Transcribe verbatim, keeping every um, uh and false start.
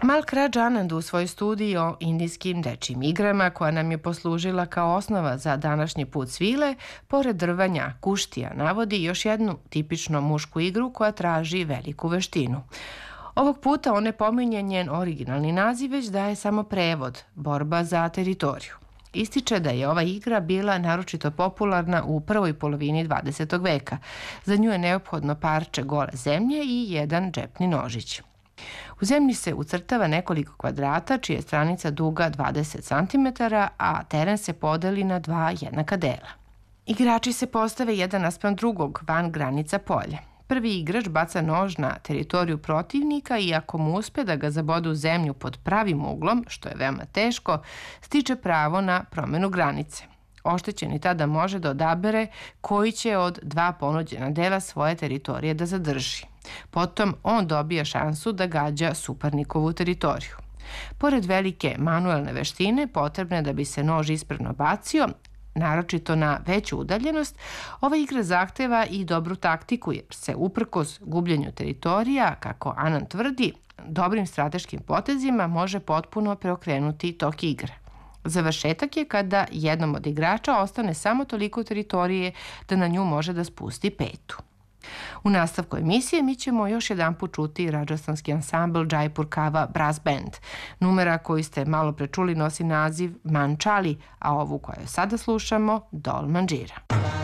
Malk Radža Anand u svojoj studiji o indijskim dečijim igrama, koja nam je poslužila kao osnova za današnji put svile, pored drvanja kuštija navodi još jednu tipično mušku igru koja traži veliku veštinu. Ovog puta on ne pominje njen originalni naziv, već daje samo prevod – borba za teritoriju. Ističe da je ova igra bila naročito popularna u prvoj polovini dvadesetog veka. Za nju je neophodno parče gole zemlje i jedan džepni nožić. U zemlji se ucrtava nekoliko kvadrata, čija je stranica duga dvadeset centimetara, a teren se podeli na dva jednaka dela. Igrači se postave jedan naspram drugog van granica polja. Prvi igrač baca nož na teritoriju protivnika i ako mu uspe da ga zabode u zemlju pod pravim uglom, što je veoma teško, stiče pravo na promenu granice. Oštećeni tada može da odabere koji će od dva ponuđena dela svoje teritorije da zadrži. Potom on dobija šansu da gađa suparnikovu teritoriju. Pored velike manuelne veštine potrebne da bi se nož ispravno bacio, naročito na veću udaljenost, ova igra zahteva i dobru taktiku jer se uprkos gubljenju teritorija, kako Anand tvrdi, dobrim strateškim potezima može potpuno preokrenuti tok igre. Završetak je kada jednom od igrača ostane samo toliko teritorije da na nju može da spusti petu. U nastavku emisije mi ćemo još jedan put čuti radžastanski ansambl Jaipur Kava Brass Band. Numera koju ste malo pre čuli nosi naziv Mančali, a ovu koju sada slušamo Dol Manđira.